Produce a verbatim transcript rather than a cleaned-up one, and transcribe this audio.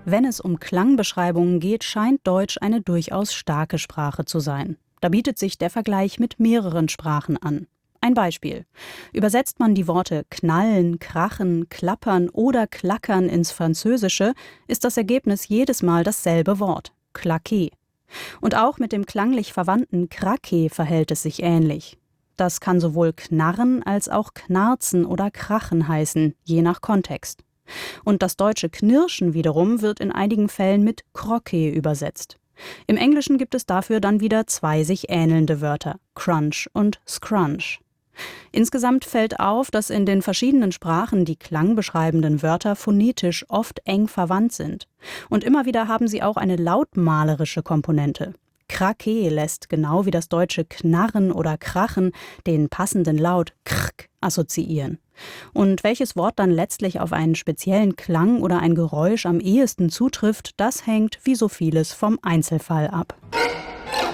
Wenn es um Klangbeschreibungen geht, scheint Deutsch eine durchaus starke Sprache zu sein. Da bietet sich der Vergleich mit mehreren Sprachen an. Ein Beispiel. Übersetzt man die Worte knallen, krachen, klappern oder klackern ins Französische, ist das Ergebnis jedes Mal dasselbe Wort: claquer. Und auch mit dem klanglich verwandten craquer verhält es sich ähnlich. Das kann sowohl knarren als auch knarzen oder krachen heißen, je nach Kontext. Und das deutsche Knirschen wiederum wird in einigen Fällen mit croquer übersetzt. Im Englischen gibt es dafür dann wieder zwei sich ähnelnde Wörter, crunch und scrunch. Insgesamt fällt auf, dass in den verschiedenen Sprachen die klangbeschreibenden Wörter phonetisch oft eng verwandt sind. Und immer wieder haben sie auch eine lautmalerische Komponente. Craquer lässt, genau wie das deutsche Knarren oder Krachen, den passenden Laut krk assoziieren. Und welches Wort dann letztlich auf einen speziellen Klang oder ein Geräusch am ehesten zutrifft, das hängt wie so vieles vom Einzelfall ab.